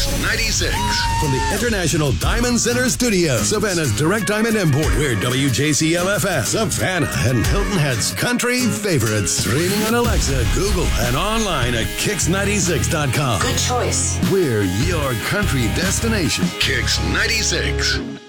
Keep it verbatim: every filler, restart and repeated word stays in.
Kicks ninety-six. From the International Diamond Center Studio, Savannah's Direct Diamond Import, we're W J C L F S, Savannah, and Hilton Head's country favorites. Streaming on Alexa, Google, and online at kicks ninety-six dot com. Good choice. We're your country destination. Kicks ninety-six.